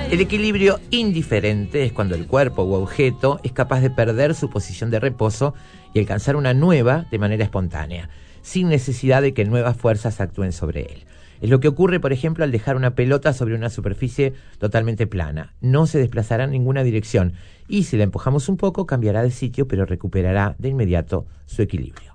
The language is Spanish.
El equilibrio indiferente es cuando el cuerpo u objeto es capaz de perder su posición de reposo y alcanzar una nueva de manera espontánea, sin necesidad de que nuevas fuerzas actúen sobre él. Es lo que ocurre, por ejemplo, al dejar una pelota sobre una superficie totalmente plana. No se desplazará en ninguna dirección y si la empujamos un poco cambiará de sitio, pero recuperará de inmediato su equilibrio.